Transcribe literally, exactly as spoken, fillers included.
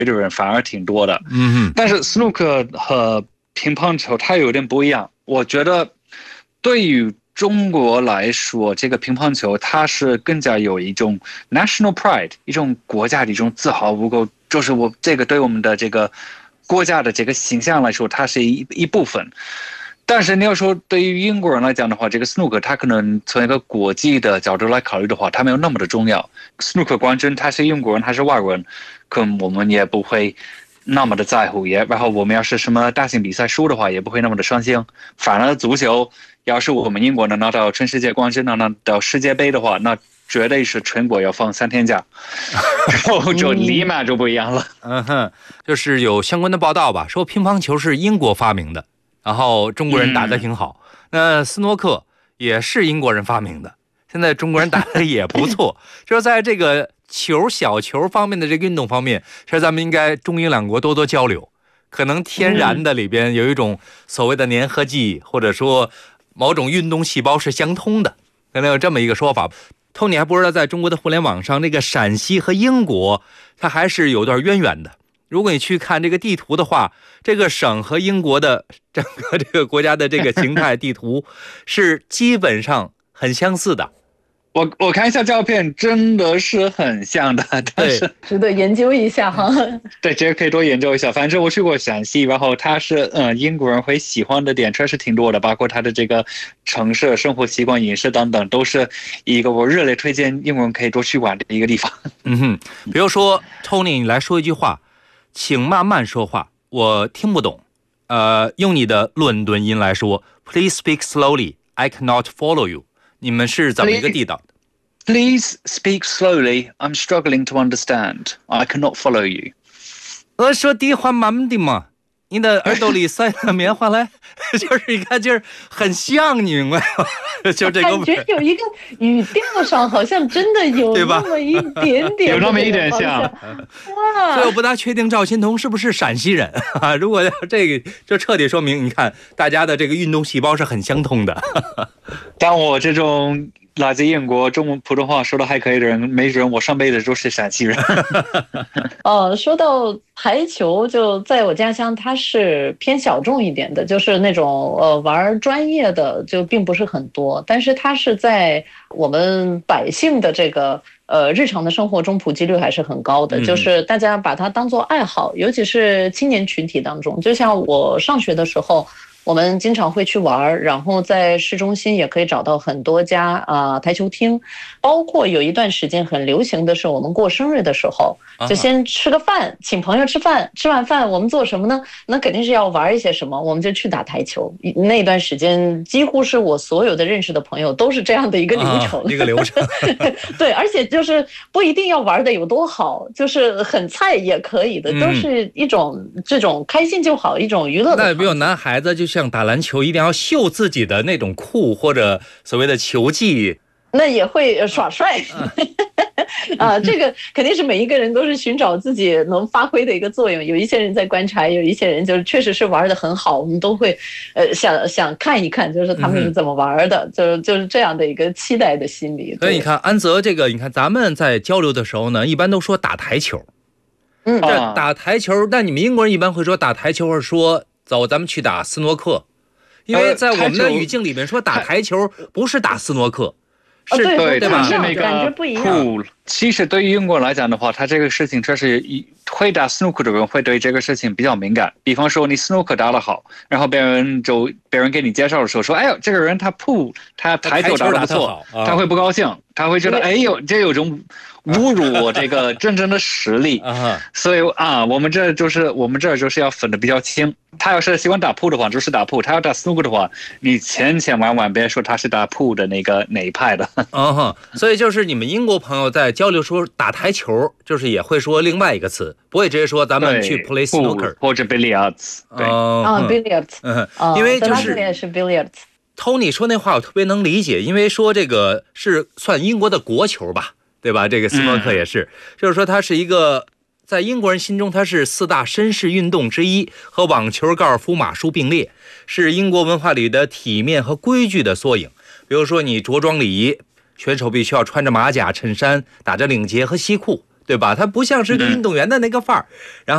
的人反而挺多的。 嗯， 但是斯诺克和乒乓球它有点不一样，我觉得对于中国来说，这个乒乓球它是更加有一种 national pride， 一种国家的一种自豪，不够就是我这个对我们的这个国家的这个形象来说，它是一一部分。但是你要说对于英国人来讲的话，这个斯诺克它可能从一个国际的角度来考虑的话，它没有那么的重要。斯诺克冠军他是英国人还是外国人，可能我们也不会那么的在乎，也然后我们要是什么大型比赛输的话，也不会那么的伤心。反而足球，要是我们英国能拿到全世界冠军，能拿到世界杯的话，那绝对是全国要放三天假，然后就立马就不一样了。 嗯哼，就是有相关的报道吧，说乒乓球是英国发明的，然后中国人打得挺好。嗯、那斯诺克也是英国人发明的，现在中国人打得也不错。就是在这个球小球方面的这个运动方面，其实咱们应该中英两国多多交流，可能天然的里边有一种所谓的粘合剂，或者说某种运动细胞是相通的，可能有这么一个说法。Tony 还不知道，在中国的互联网上，这个陕西和英国它还是有段渊源的。如果你去看这个地图的话，这个省和英国的整个这个国家的这个形态地图是基本上很相似的。 我我看一下照片，真的是很像的，但是值得研究一下哈。 对，这个可以多研究一下。反正我去过陕西，然后它是嗯英国人会喜欢的点确实挺多的，包括它的这个城市生活习惯、饮食等等，都是一个我热烈推荐英国人可以多去玩的一个地方。 嗯哼，比如说 Tony， 你来说一句话，请慢慢说话，我听不懂。呃，用你的伦敦音来说 ，Please speak slowly, I cannot follow you。你们是怎么一个地道的 ？Please speak slowly. I'm struggling to understand. I cannot follow you. 我说的话慢的嘛，你的耳朵里塞了棉花来，就是你看，就是很像，你明白吗？就这个感觉有一个语调上好像真的有那么一点点， 有那么一点像。 所以我不大确定赵新彤是不是陕西人啊？如果这个就彻底说明，你看大家的这个运动细胞是很相通的。 但我这种来自英国中文普通话说的还可以的人，没准我上辈子就是陕西人。 呃，说到排球，就在我家乡，它是偏小众一点的，就是那种呃玩专业的就并不是很多，但是它是在我们百姓的这个呃日常的生活中普及率还是很高的， 嗯、 就是大家把它当作爱好，尤其是青年群体当中，就像我上学的时候。我们经常会去玩，然后在市中心也可以找到很多家啊、呃、台球厅，包括有一段时间很流行的是，我们过生日的时候，就先吃个饭，请朋友吃饭，吃完饭我们做什么呢？那肯定是要玩一些什么，我们就去打台球。那段时间几乎是我所有的认识的朋友都是这样的一个流程， 啊、一个流程。 对，而且就是不一定要玩的有多好，就是很菜也可以的，嗯、都是一种这种开心就好，一种娱乐的。 那也没有男孩子就像打篮球一定要秀自己的那种酷或者所谓的球技， 那也会耍帅啊，这个肯定是每一个人都是寻找自己能发挥的一个作用。有一些人在观察，有一些人就是确实是玩得很好，我们都会呃想想看一看，就是他们是怎么玩的，嗯、就就是这样的一个期待的心理。 所以你看安泽这个，你看咱们在交流的时候呢，一般都说打台球， 嗯， 这打台球，那你们英国人一般会说打台球，或者说走，咱们去打斯诺克。因为在我们的语境里面说打台球不是打斯诺克， 是、 哦、对对吧？是那个感觉不一样。 其实对于英国人来讲的话，他这个事情确实会打斯诺克的人会对这个事情比较敏感。比方说你斯诺克打得好，然后别人就别人给你介绍的时候说，哎呦，这个人他扑他台球打得不错，他, 他会不高兴，他会觉得哎呦，这有种侮辱我这个真正的实力。所以啊，我们这就是我们这就是要分得比较清。他要是喜欢打扑的话，就是打扑；他要打斯诺克的话，你千千万万别说他是打扑的那个哪一派的。 嗯哼，所以就是你们英国朋友在交流说打台球，就是也会说另外一个词，不会直接说咱们去 play snooker 或者 billiards。对啊 ，billiards， 嗯，因为就是也是 billiards。 Tony 说那话我特别能理解，因为说这个是算英国的国球吧，对吧？这个斯诺克也是，嗯、就是说它是一个。在英国人心中，它是四大绅士运动之一，和网球、高尔夫、马术并列，是英国文化里的体面和规矩的缩影。比如说，你着装礼仪，选手必须要穿着马甲、衬衫，打着领结和西裤，对吧？它不像是个运动员的那个范儿。然后